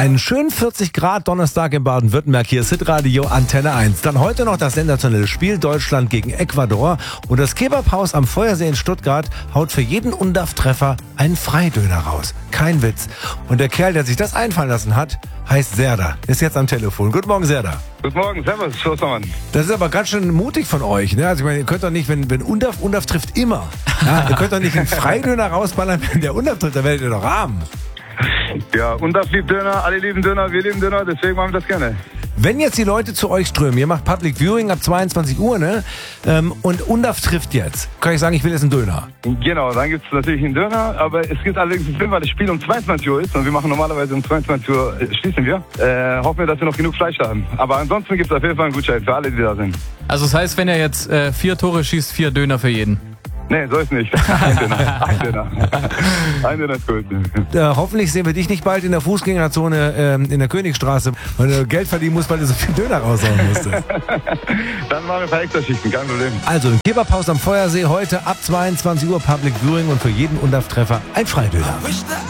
Einen schönen 40 Grad Donnerstag in Baden-Württemberg. Hier ist Hitradio Antenne 1. Dann heute noch das sensationelle Spiel Deutschland gegen Ecuador. Und das Kebabhaus am Feuersee in Stuttgart haut für jeden UNDAF-Treffer einen Freidöner raus. Kein Witz. Und der Kerl, der sich das einfallen lassen hat, heißt Serdar. Ist jetzt am Telefon. Guten Morgen, Serdar. Guten Morgen, servus, Schlossmann. Das ist aber ganz schön mutig von euch. Ne? Also ich meine, ihr könnt doch nicht, wenn UNDAF trifft immer. Ja, ihr könnt doch nicht einen Freidöner rausballern, wenn der UNDAF trifft, da werdet ihr doch arm. Ja, UNDAF liebt Döner, alle lieben Döner, wir lieben Döner, deswegen machen wir das gerne. Wenn jetzt die Leute zu euch strömen, ihr macht Public Viewing ab 22 Uhr, ne? Und UNDAF trifft jetzt, kann ich sagen, ich will jetzt einen Döner. Genau, dann gibt es natürlich einen Döner, aber es gibt allerdings einen Film, weil das Spiel um 22 Uhr ist und wir machen normalerweise um 22 Uhr, schließen wir. Hoffen wir, dass wir noch genug Fleisch haben. Aber ansonsten gibt es auf jeden Fall einen Gutschein für alle, die da sind. Also das heißt, wenn er jetzt 4 Tore schießt, 4 Döner für jeden? Nee, so ist nicht. Ein Döner. Ein Döner ist gut. Hoffentlich sehen wir dich nicht bald in der Fußgängerzone in der Königstraße, weil du Geld verdienen musst, weil du so viel Döner raushauen musstest. Dann machen wir ein paar Extraschichten, kein Problem. Also, ein Kebabhaus am Feuersee heute ab 22 Uhr Public Viewing und für jeden UNDAF-Treffer ein Freidöner.